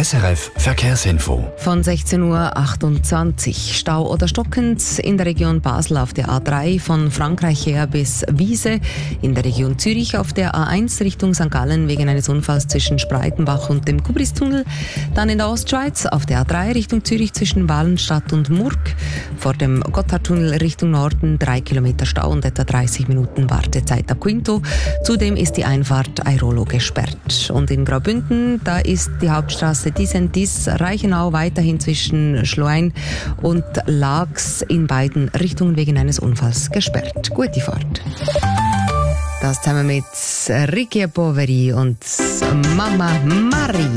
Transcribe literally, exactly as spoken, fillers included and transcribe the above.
S R F Verkehrsinfo. Von sechzehn Uhr achtundzwanzig. Stau oder stockend in der Region Basel auf der A drei von Frankreich her bis Wiese. In der Region Zürich auf der A eins Richtung Sankt Gallen wegen eines Unfalls zwischen Spreitenbach und dem Kubristunnel. Dann in der Ostschweiz auf der A drei Richtung Zürich zwischen Walenstadt und Murg. Vor dem Gotthardtunnel Richtung Norden drei Kilometer Stau und etwa dreißig Minuten Wartezeit ab Quinto. Zudem ist die Einfahrt Airolo gesperrt. Und in Graubünden, da ist die Hauptstraße Disentis Reichenau weiterhin zwischen Schluein und Laax in beiden Richtungen wegen eines Unfalls gesperrt. Gute Fahrt. Das zusammen mit Ricky Poveri und Mama Mari.